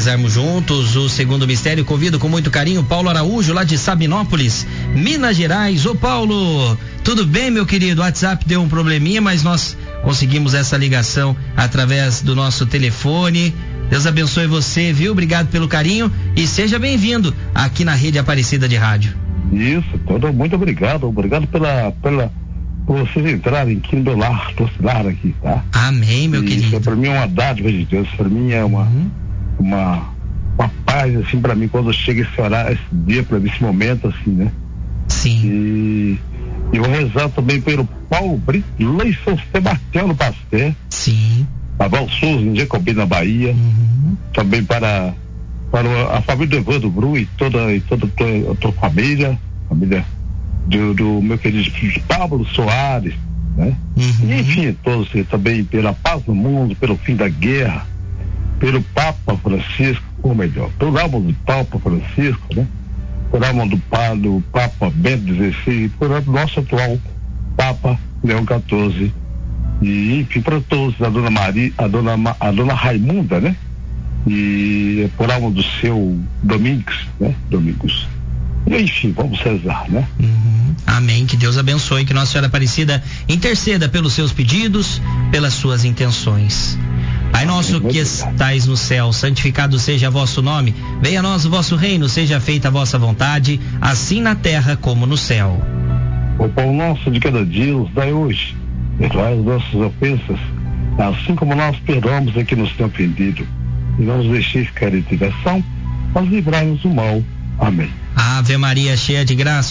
rezarmos juntos o segundo mistério, convido com muito carinho Paulo Araújo, lá de Sabinópolis, Minas Gerais. Ô Paulo, tudo bem, meu querido? O WhatsApp deu um probleminha, mas nós conseguimos essa ligação através do nosso telefone. Deus abençoe você, viu? Obrigado pelo carinho e seja bem-vindo aqui na Rede Aparecida de Rádio. Isso, muito obrigado por vocês entrarem aqui no meu lar, aqui, tá? Amém, meu querido. Isso pra mim é uma dádiva de Deus, pra mim é uma paz, assim, pra mim, quando chega esse horário, esse dia, pra mim, esse momento, assim, né? Sim. E vou rezar também pelo Paulo Brito, lá em São Sebastião do Pasteur. Sim. Para Valsouza, em Jacobina, na Bahia. Também para a família do Evandro Bru e toda a tua família do meu querido Pablo Soares, né? E, enfim, todos também pela paz no mundo, pelo fim da guerra, pelo Papa Francisco, ou melhor, pelo alma do Papa Francisco, né? Por alma do Papa Bento XVI, por nosso atual Papa Leão XIV, e enfim, para todos, a Dona Maria, a Dona Raimunda, né? E por alma do seu Domingos, né? Domingos. E enfim, vamos rezar, né? Amém, que Deus abençoe, que Nossa Senhora Aparecida interceda pelos seus pedidos, pelas suas intenções. Pai nosso que estais no céu, santificado seja vosso nome, venha a nós o vosso reino, seja feita a vossa vontade, assim na terra como no céu. O pão nosso de cada dia nos dai hoje, perdoai as nossas ofensas, assim como nós perdoamos a quem nos tem ofendido, e não nos deixeis cair em tentação, mas livrai-nos do mal. Amém. Ave Maria, cheia de graça,